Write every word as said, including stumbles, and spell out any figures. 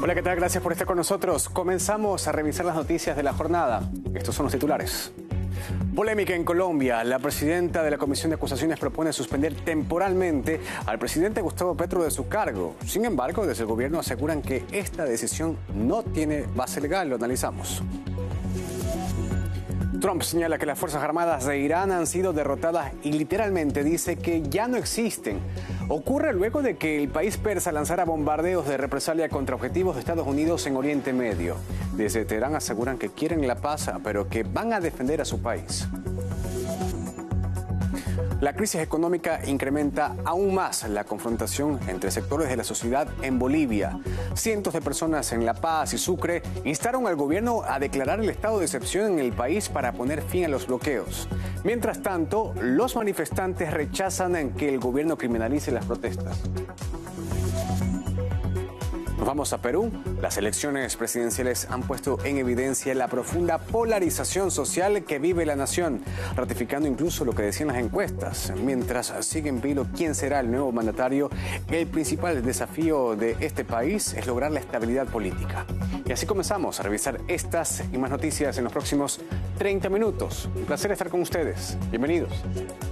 Hola, ¿qué tal? Gracias por estar con nosotros. Comenzamos a revisar las noticias de la jornada. Estos son los titulares. Polémica en Colombia. La presidenta de la Comisión de Acusaciones propone suspender temporalmente al presidente Gustavo Petro de su cargo. Sin embargo, desde el gobierno aseguran que esta decisión no tiene base legal. Lo analizamos. Trump señala que las Fuerzas Armadas de Irán han sido derrotadas y literalmente dice que ya no existen. Ocurre luego de que el país persa lanzara bombardeos de represalia contra objetivos de Estados Unidos en Oriente Medio. Desde Teherán aseguran que quieren la paz, pero que van a defender a su país. La crisis económica incrementa aún más la confrontación entre sectores de la sociedad en Bolivia. Cientos de personas en La Paz y Sucre instaron al gobierno a declarar el estado de excepción en el país para poner fin a los bloqueos. Mientras tanto, los manifestantes rechazan en que el gobierno criminalice las protestas. Nos vamos a Perú. Las elecciones presidenciales han puesto en evidencia la profunda polarización social que vive la nación, ratificando incluso lo que decían las encuestas. Mientras sigue en vilo quién será el nuevo mandatario, el principal desafío de este país es lograr la estabilidad política. Y así comenzamos a revisar estas y más noticias en los próximos treinta minutos. Un placer estar con ustedes. Bienvenidos.